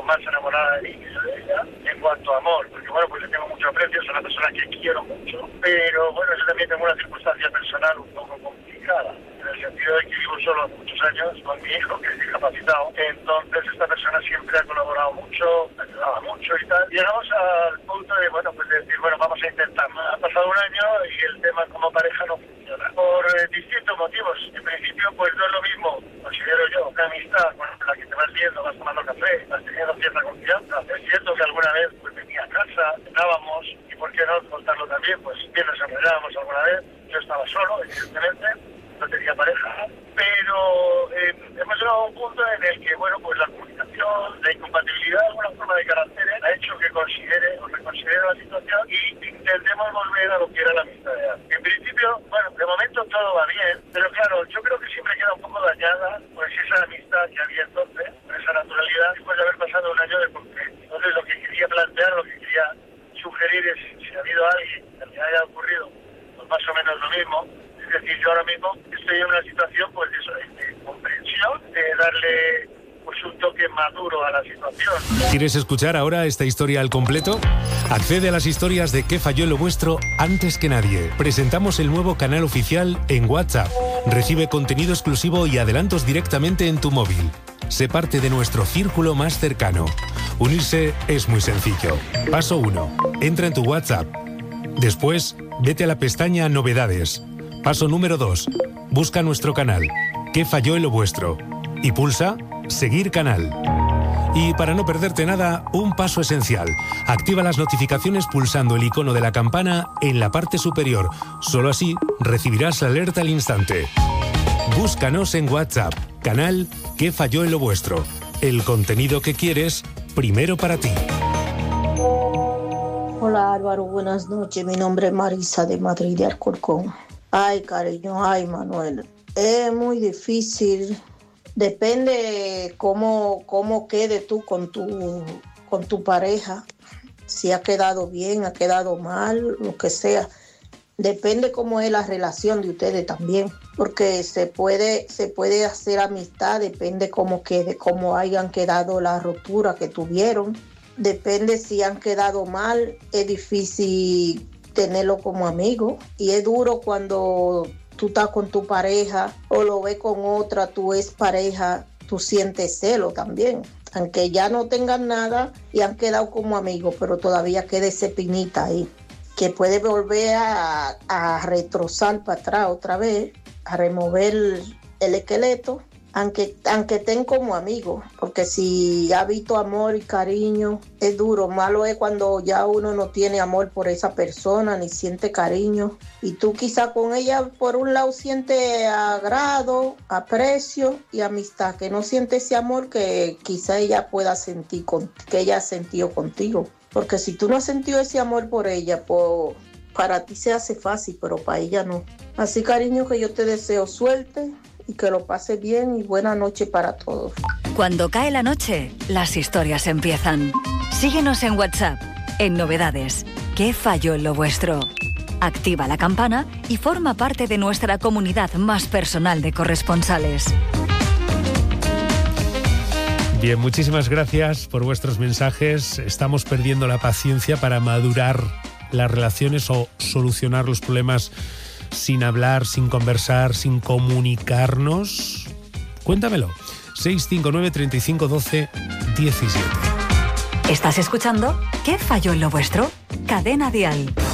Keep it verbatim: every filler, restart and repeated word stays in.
más enamorada de mí que yo de ella, en cuanto a amor, porque bueno, pues le tengo mucho aprecio, es una persona que quiero mucho, pero bueno, yo también tengo una circunstancia personal un poco complicada, en el sentido de que vivo solo hace muchos años con mi hijo, que es discapacitado. Entonces esta persona siempre ha colaborado mucho, me ayudaba mucho y tal. Llegamos al punto de, bueno, pues de decir, bueno, vamos a intentar. Ha pasado un año y el tema como pareja no funciona. Por eh, distintos motivos. En principio, pues no es lo mismo, considero yo, una amistad con la que te vas viendo, vas tomando café, vas teniendo cierta confianza. Es cierto que alguna vez pues venía a casa, cenábamos, y por qué no contarlo también, pues bien nos enredábamos alguna vez. Yo estaba solo, evidentemente, no tenía pareja, pero eh, hemos llegado a un punto en el que, bueno, pues la comunicación, la incompatibilidad de alguna forma de caracteres ha hecho que considere o reconsidere la situación y intentemos volver a lo que era la amistad de antes. En principio, bueno, de momento todo va bien, pero claro, yo creo que siempre queda un poco dañada pues esa amistad que había entonces, esa naturalidad, después de haber pasado un año de convivencia. Entonces lo que quería plantear, lo que quería sugerir es, si ha habido alguien que le haya ocurrido pues más o menos lo mismo. Es decir, yo ahora mismo estoy en una situación pues de, eso, de comprensión, de darle pues un toque maduro a la situación. ¿Quieres escuchar ahora esta historia al completo? Accede a las historias de Qué falló en lo vuestro antes que nadie. Presentamos el nuevo canal oficial en WhatsApp. Recibe contenido exclusivo y adelantos directamente en tu móvil. Sé parte de nuestro círculo más cercano. Unirse es muy sencillo. Paso uno. Entra en tu WhatsApp. Después, vete a la pestaña Novedades. Paso número dos. Busca nuestro canal. ¿Qué falló en lo vuestro? Y pulsa Seguir canal. Y para no perderte nada, un paso esencial. Activa las notificaciones pulsando el icono de la campana en la parte superior. Solo así recibirás la alerta al instante. Búscanos en WhatsApp. Canal ¿Qué falló en lo vuestro? El contenido que quieres, primero para ti. Hola Álvaro, buenas noches. Mi nombre es Marisa de Madrid de Alcorcón. Ay, cariño, ay, Manuel. Es muy difícil. Depende cómo, cómo quede tú con tu, con tu pareja. Si ha quedado bien, ha quedado mal, lo que sea. Depende cómo es la relación de ustedes también. Porque se puede, se puede hacer amistad, depende cómo quede, cómo hayan quedado la ruptura que tuvieron. Depende si han quedado mal. Es difícil tenerlo como amigo y es duro cuando tú estás con tu pareja o lo ves con otra, tu ex pareja, tú sientes celo también, aunque ya no tengan nada y han quedado como amigos, pero todavía queda ese pinita ahí que puede volver a, a retroceder para atrás otra vez, a remover el, el esqueleto, aunque, aunque estén como amigos, porque si ha visto amor y cariño, es duro. Malo es cuando ya uno no tiene amor por esa persona, ni siente cariño. Y tú quizá con ella, por un lado, sientes agrado, aprecio y amistad, que no siente ese amor que quizá ella pueda sentir, con, que ella ha sentido contigo. Porque si tú no has sentido ese amor por ella, pues para ti se hace fácil, pero para ella no. Así, cariño, que yo te deseo suerte y que lo pase bien y buena noche para todos. Cuando cae la noche, las historias empiezan. Síguenos en WhatsApp, en Novedades. ¿Qué falló en lo vuestro? Activa la campana y forma parte de nuestra comunidad más personal de corresponsales. Bien, muchísimas gracias por vuestros mensajes. Estamos perdiendo la paciencia para madurar las relaciones o solucionar los problemas sin hablar, sin conversar, sin comunicarnos. Cuéntamelo. seis cinco nueve, treinta y cinco, doce, diecisiete. ¿Estás escuchando? ¿Qué falló en lo vuestro? Cadena Dial.